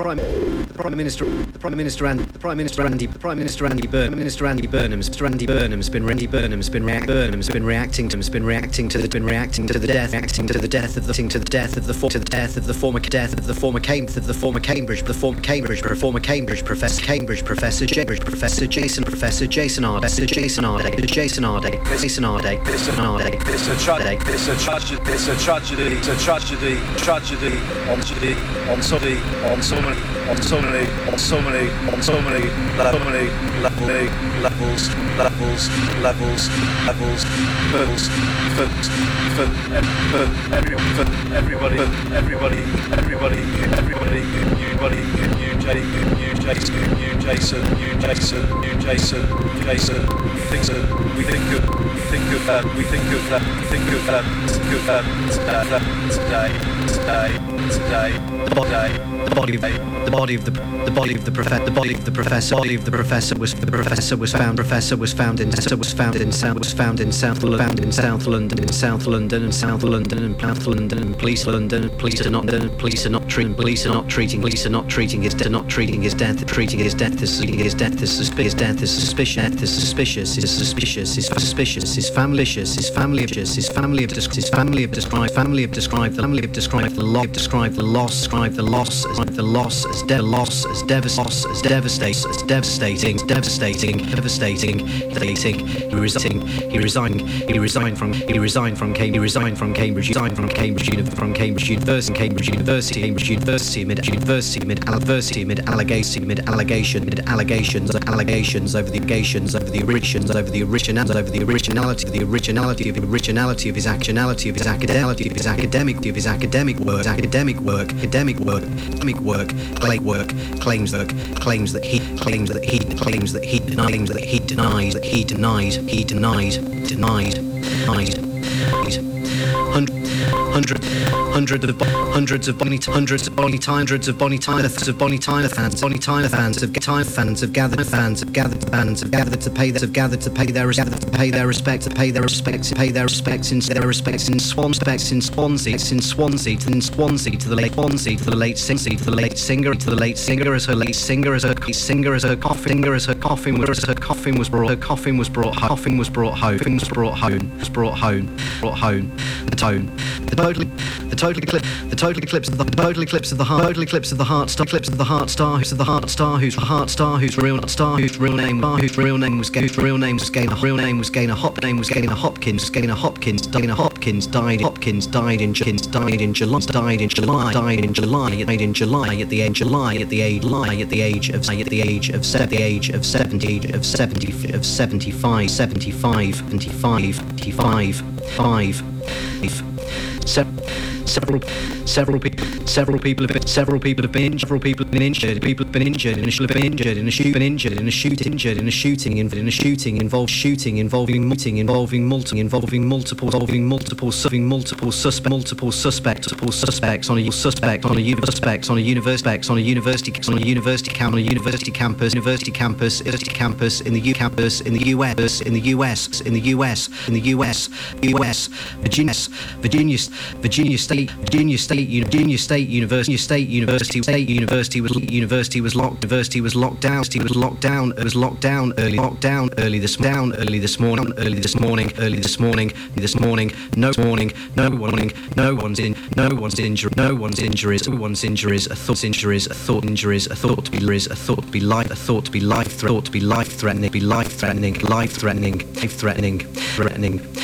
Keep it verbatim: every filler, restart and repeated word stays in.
Prime, the Prime Minister, the Prime Minister and the Prime Minister Andy, the Prime Minister Andy Burnham, Minister Andy Burnham's, Mister Andy Burnham's been Randy Burnham's been react Burnham's been reacting to, has been reacting to the, been reacting to the death, reacting to the death of the, to the death of the, to the death of the former death of the former Cambridge, of the former Cambridge, the former Cambridge, former Cambridge Professor, Cambridge Professor, Cambridge Professor Jason, Professor Jason Arde, Professor Jason Arde, Jason Arde, Jason Arde, Jason Arde. It's a tragedy. It's a tragedy. It's a tragedy. It's a tragedy. Tragedy on tragedy on so many on so many on so many on so many on so many so many levels levels levels levels levels levels for for for everybody for everybody everybody everybody everybody everybody you you Jason you Jason you Jason you Jason Jason think so we think of think of that we think of that think of that think of that today today today today the body of the body of the the body of the professor the body of the professor body of the professor was the professor was found professor was found in was found in south was found in south found in south London in south London and south London and south London and police London police are not police are not treating police are not treating police are not treating his death not treating his death treating his death as his death is suspicious death is suspicious death is suspicious is suspicious is suspicious is familicious is familicious is family of his family of described family of described the family of described the loss described the loss described the loss as the loss as dev loss as devastating as devastating as devastating devastating devastating devastating he resigned he resigned he resigned from he resigned from Cambridge he resigned from Cambridge resigned from Cambridge from Cambridge University Cambridge University Cambridge University amid university amid adversity amid allegation amid allegation amid allegations allegations over the allegations over the origins over the original over the originality of the originality of the originality of his actionality of his academicity of his academic of his academic work academic work academic work academic work claim work claims work claims that he claims that he claims that he denies that he denies that he denies he denies denied denied hundred hundred hundreds of hundreds of Bonnie hundreds of Bonnie hundreds of Bonnie Tyler of Bonnie Tyler fans Bonnie Tyler fans of Tyler fans have gathered fans have gathered fans have gathered to pay have gathered to pay their gathered to pay their respect to pay their respect to pay their respects in their respects in Swansea in Swansea in Swansea in Swansea to the late Swansea to the late singer to the late singer to the late singer as her late singer as her singer as her coffin as her coffin was her coffin was brought her coffin was brought coffin was brought home was brought home was brought home brought home the tone the totally the total eclipse the total eclipse of the total eclipse of the heart total eclipse of the heart star eclipse of the heart star who's of the heart star who's the heart star whose real star whose real name whose real name was whose real name was Gaynor real name was Gaynor Hop name was Gaynor Hopkins Gaynor Hopkins Gaynor Hopkins died Hopkins died in Hopkins died in July died in July died in July died in July at the age July at the age July at the age of at the age of the age of seventy of seventy of seventy-five seventy-five seventy-five seventy-five five several several people several people have been several people have been several people have been injured people have been injured in a shoot been injured in a shoot been injured in a shoot injured in a shooting in, in a shooting involved shooting involving multing involving multiple involving multiple involving multiple serving multiple suspect multiple suspects multiple suspects on a suspect on a suspects on a university on a university on a university campus on a university campus university campus university campus in the U campus in the U S in the U S in the U S in the U S U S Virginia Virginia Virginia State Virginia State Virginia State University State University State University was University was locked University was locked down University was locked down it was locked down early locked down early this down early this morning early this morning early this morning this morning no morning no warning no one's in no one's injured no one's injuries no one's injuries a thought injuries a thought injuries a thought to be is a thought to be life a thought to be life thought to be life threatening be life threatening life threatening life threatening threatening